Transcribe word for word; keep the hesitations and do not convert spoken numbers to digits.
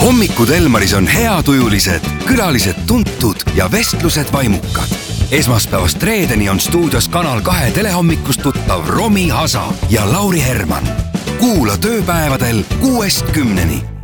hommikud Elmaris on heatujulised, külalised tuntud ja vestlused vaimukad. Esmaspäevast reedeni on stuudios Kanal kahe telehommikust tuttav Romi Hasa ja Lauri Herman. Kuula tööpäevadel kuuest kümneni.